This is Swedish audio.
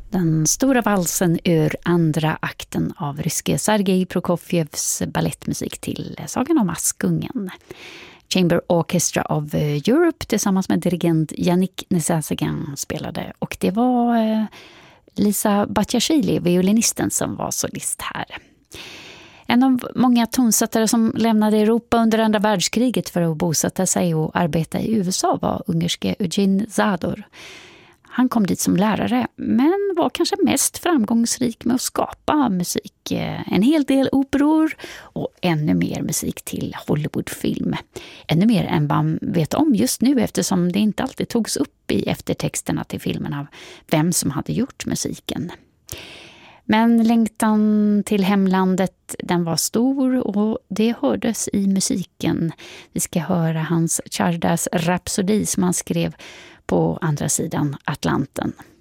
Den stora valsen ur andra akten av ryske Sergej Prokofjevs ballettmusik till Sagan om Askungen. Chamber Orchestra of Europe tillsammans med dirigent Yannick Nézet-Séguin spelade. Och det var Lisa Batiashvili, violinisten, som var solist här. En av många tonsättare som lämnade Europa under andra världskriget för att bosätta sig och arbeta i USA var ungerske Eugene Zador. Han kom dit som lärare, men var kanske mest framgångsrik med att skapa musik. En hel del operor och ännu mer musik till Hollywoodfilm. Ännu mer än man vet om just nu, eftersom det inte alltid togs upp i eftertexterna till filmen av vem som hade gjort musiken. Men längtan till hemlandet, den var stor och det hördes i musiken. Vi ska höra hans Chardas Rhapsody som han skrev på andra sidan Atlanten.